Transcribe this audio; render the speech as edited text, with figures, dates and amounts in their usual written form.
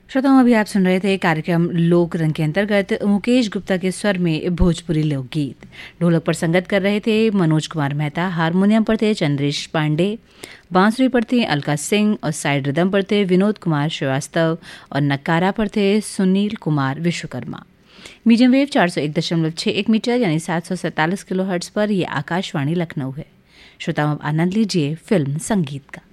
श्रोताओं, अभी आप सुन रहे थे कार्यक्रम लोक रंग के अंतर्गत मुकेश गुप्ता के स्वर में भोजपुरी लोकगीत। ढोलक पर संगत कर रहे थे मनोज कुमार मेहता, हारमोनियम पर थे चंद्रेश पांडे, बांसुरी पर थे अलका सिंह और साइड रिदम पर थे विनोद कुमार श्रीवास्तव और नकारा पर थे Sunil Kumar Vishwakarma. Medium wave 401.61 metre यानी 747 किलोहर्ट्ज पर यह आकाशवाणी लखनऊ है। श्रोताओं, आनंद लीजिए फिल्म संगीत का।